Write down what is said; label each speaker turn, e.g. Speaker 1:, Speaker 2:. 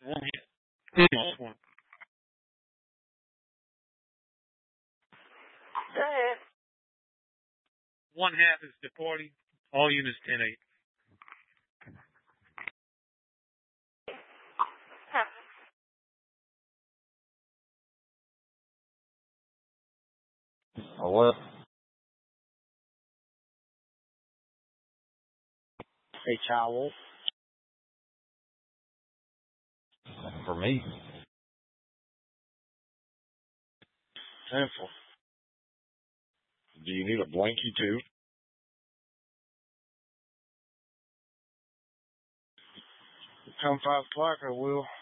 Speaker 1: One hit. One.
Speaker 2: Go ahead.
Speaker 1: 1/2 is departing. All units 10-8.
Speaker 3: Hello.
Speaker 2: Hey, Child Wolf.
Speaker 3: For me.
Speaker 2: 10-4.
Speaker 3: Do you need a blankie too?
Speaker 2: Come 5 o'clock, I will.